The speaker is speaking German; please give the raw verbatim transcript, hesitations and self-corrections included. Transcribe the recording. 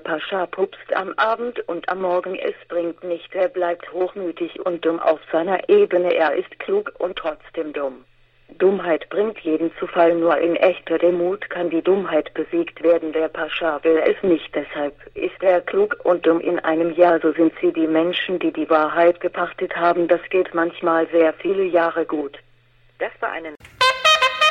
Pascha pupst am Abend und am Morgen, es bringt nichts, er bleibt hochmütig und dumm auf seiner Ebene, er ist klug und trotzdem dumm. Dummheit bringt jeden zu Fall, nur in echter Demut kann die Dummheit besiegt werden. Der Pascha will es nicht, deshalb ist er klug und dumm in einem Jahr. So sind sie die Menschen, die die Wahrheit gepachtet haben. Das geht manchmal sehr viele Jahre gut. Das war eine